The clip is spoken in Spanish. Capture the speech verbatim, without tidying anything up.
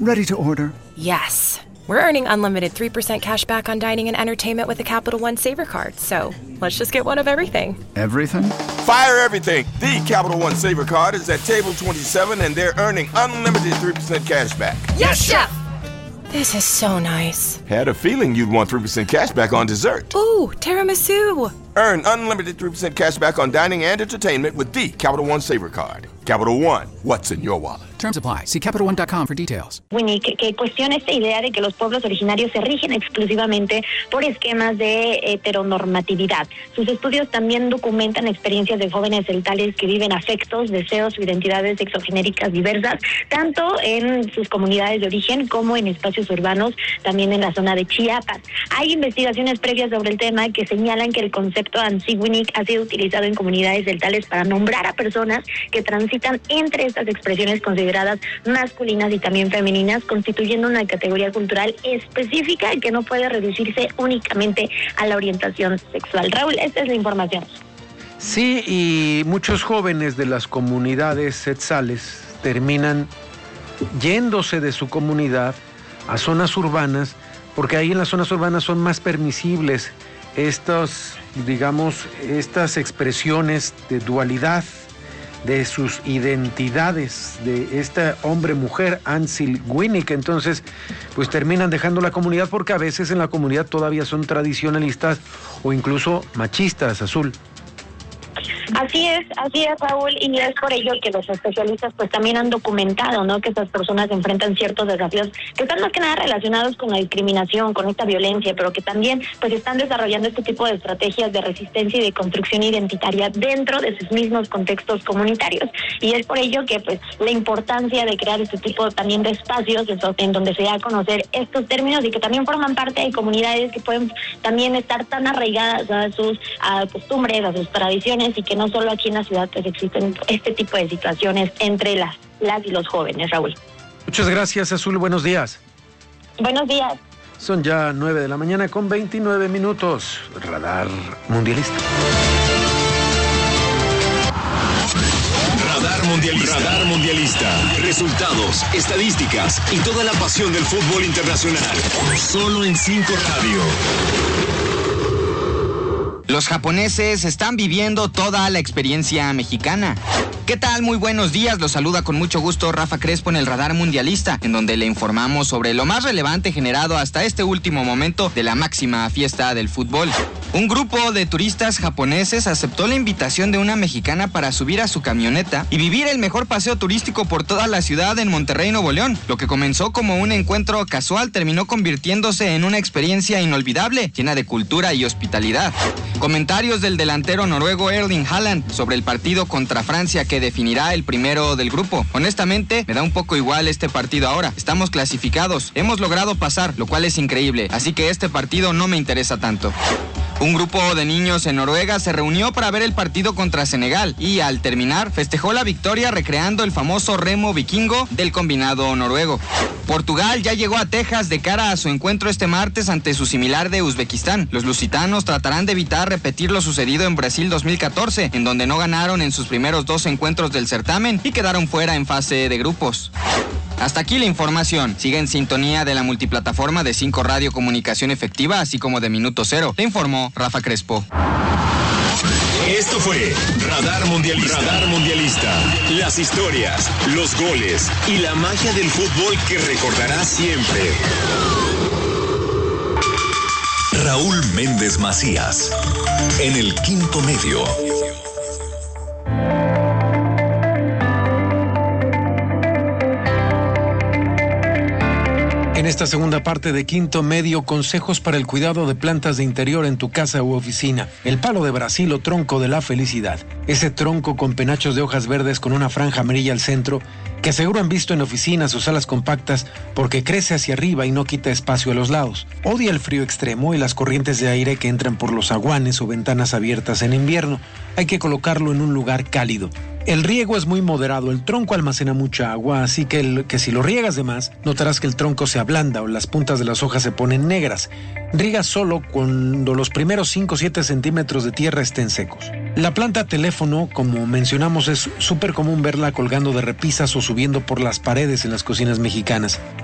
Ready to order. Yes. We're earning unlimited three percent cash back on dining and entertainment with the Capital One Saver Card, so let's just get one of everything. Everything? Fire everything! The Capital One Saver Card is at table twenty-seven and they're earning unlimited three percent cash back. Yes, Chef! This is so nice. Had a feeling you'd want three percent cash back on dessert. Ooh, tiramisu! Earn unlimited three percent cash back on dining and entertainment with the Capital One Saver Card. Capital One, what's in your wallet? Terms apply. See Capital One dot com for details. Winnie, que, que cuestiona esta idea de que los pueblos originarios se rigen exclusivamente por esquemas de heteronormatividad. Sus estudios también documentan experiencias de jóvenes celtales que viven afectos, deseos o identidades sexogenéricas diversas, tanto en sus comunidades de origen como en espacios urbanos, también en la zona de Chiapas. Hay investigaciones previas sobre el tema que señalan que el concepto Ansiwinic ha sido utilizado en comunidades celtales para nombrar a personas que transitan entre estas expresiones consideradas masculinas y también femeninas, constituyendo una categoría cultural específica que no puede reducirse únicamente a la orientación sexual. Raúl, esta es la información. Sí, y muchos jóvenes de las comunidades setzales terminan yéndose de su comunidad a zonas urbanas, porque ahí en las zonas urbanas son más permisibles estos, digamos, estas expresiones de dualidad de sus identidades, de esta hombre-mujer, Ansiwinic. Entonces, pues terminan dejando la comunidad porque a veces en la comunidad todavía son tradicionalistas o incluso machistas, Azul. Así es, así es, Raúl, y es por ello que los especialistas pues también han documentado, ¿no?, que estas personas enfrentan ciertos desafíos que están más que nada relacionados con la discriminación, con esta violencia, pero que también pues están desarrollando este tipo de estrategias de resistencia y de construcción identitaria dentro de sus mismos contextos comunitarios. Y es por ello que pues la importancia de crear este tipo también de espacios en donde se da a conocer estos términos y que también forman parte de comunidades que pueden también estar tan arraigadas a sus a costumbres, a sus tradiciones, y que no solo aquí en la ciudad pues existen este tipo de situaciones entre las, las y los jóvenes, Raúl. Muchas gracias, Azul, buenos días. Buenos días. Son ya nueve de la mañana con veintinueve minutos. Radar Mundialista. Radar Mundialista. Radar Mundialista. Resultados, estadísticas y toda la pasión del fútbol internacional. Solo en cinco Radio. Los japoneses están viviendo toda la experiencia mexicana. ¿Qué tal? Muy buenos días. Los saluda con mucho gusto Rafa Crespo en el Radar Mundialista, en donde le informamos sobre lo más relevante generado hasta este último momento de la máxima fiesta del fútbol. Un grupo de turistas japoneses aceptó la invitación de una mexicana para subir a su camioneta y vivir el mejor paseo turístico por toda la ciudad en Monterrey, Nuevo León. Lo que comenzó como un encuentro casual terminó convirtiéndose en una experiencia inolvidable, llena de cultura y hospitalidad. Comentarios del delantero noruego Erling Haaland sobre el partido contra Francia que definirá el primero del grupo. Honestamente, me da un poco igual este partido ahora. Estamos clasificados, hemos logrado pasar, lo cual es increíble, así que este partido no me interesa tanto. Un grupo de niños en Noruega se reunió para ver el partido contra Senegal y al terminar festejó la victoria recreando el famoso remo vikingo del combinado noruego. Portugal ya llegó a Texas de cara a su encuentro este martes ante su similar de Uzbekistán. Los lusitanos tratarán de evitar repetir lo sucedido en Brasil dos mil catorce, en donde no ganaron en sus primeros dos encuentros del certamen y quedaron fuera en fase de grupos. Hasta aquí la información. Sigue en sintonía de la multiplataforma de cinco Radio Comunicación Efectiva, así como de Minuto Cero. Le informó Rafa Crespo. Esto fue Radar Mundialista. Radar Mundialista. Las historias, los goles y la magia del fútbol que recordarás siempre. Raúl Méndez Macías, en el Quinto Medio. En esta segunda parte de Quinto Medio, consejos para el cuidado de plantas de interior en tu casa u oficina. El palo de Brasil o tronco de la felicidad. Ese tronco con penachos de hojas verdes con una franja amarilla al centro, que seguro han visto en oficinas o salas compactas porque crece hacia arriba y no quita espacio a los lados. Odia el frío extremo y las corrientes de aire que entran por los zaguanes o ventanas abiertas en invierno. Hay que colocarlo en un lugar cálido. El riego es muy moderado, el tronco almacena mucha agua, así que, el, que si lo riegas de más, notarás que el tronco se ablanda o las puntas de las hojas se ponen negras. Riega solo cuando los primeros cinco o siete centímetros de tierra estén secos. La planta teléfono, como mencionamos, es súper común verla colgando de repisas o subiendo por las paredes en las cocinas mexicanas.